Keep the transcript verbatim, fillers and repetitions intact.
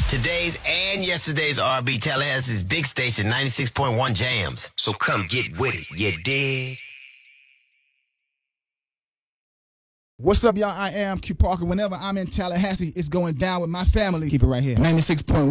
Today's and yesterday's R and B, Tallahassee's big station, ninety-six point one Jams. So come get with it, you dig? What's up, y'all? I am Q Parker. Whenever I'm in Tallahassee, it's going down with my family. Keep it right here. ninety-six point one